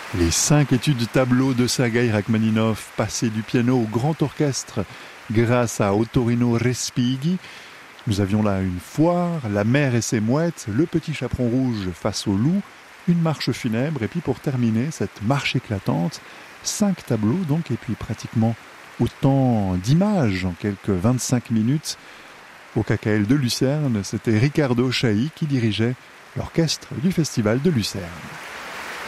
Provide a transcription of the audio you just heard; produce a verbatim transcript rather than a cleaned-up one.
Les cinq études tableaux de Sergueï Rachmaninov, passés du piano au grand orchestre grâce à Ottorino Respighi. Nous avions là une foire, la mer et ses mouettes, le petit chaperon rouge face au loup, une marche funèbre et puis pour terminer cette marche éclatante, cinq tableaux donc et puis pratiquement autant d'images en quelques vingt-cinq minutes. Au K K L de Lucerne, c'était Ricardo Chailly qui dirigeait l'orchestre du Festival de Lucerne.